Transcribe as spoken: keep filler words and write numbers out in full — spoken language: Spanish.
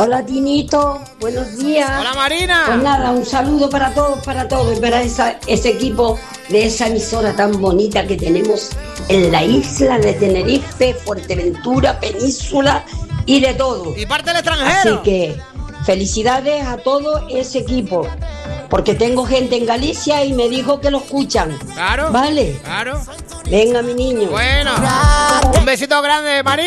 Hola Tinito, buenos días. Hola Marina. Pues nada, un saludo para todos, para todos y para esa, ese equipo de esa emisora tan bonita que tenemos en la isla de Tenerife, Fuerteventura, Península y de todo. Y parte del extranjero. Así que felicidades a todo ese equipo, porque tengo gente en Galicia y me dijo que lo escuchan. Claro. ¿Vale? Claro. Venga, mi niño. Bueno, un besito grande, Marina.